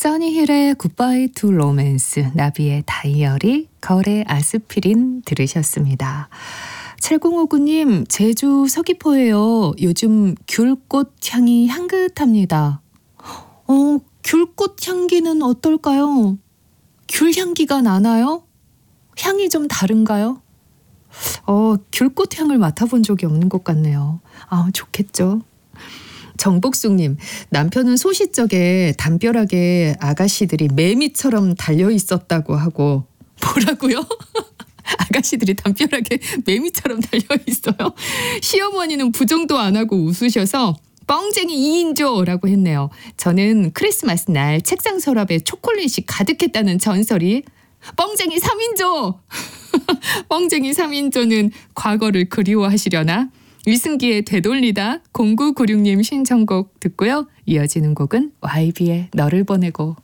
써니힐의 굿바이 투 로맨스, 나비의 다이어리, 걸의 아스피린 들으셨습니다. 7059님, 제주 서귀포예요. 요즘 귤꽃 향이 향긋합니다. 귤꽃 향기는 어떨까요? 귤 향기가 나나요? 향이 좀 다른가요? 귤꽃 향을 맡아본 적이 없는 것 같네요. 좋겠죠. 정복숙님, 남편은 소시적에 담벼락에 아가씨들이 매미처럼 달려 있었다고 하고. 뭐라고요? 아가씨들이 담벼락에 매미처럼 달려 있어요. 시어머니는 부정도 안 하고 웃으셔서 뻥쟁이 2인조라고 했네요. 저는 크리스마스 날 책상 서랍에 초콜릿이 가득했다는 전설이 뻥쟁이 3인조! 뻥쟁이 3인조는 과거를 그리워하시려나? 위승기의 되돌리다 0996님 신청곡 듣고요. 이어지는 곡은 YB의 너를 보내고.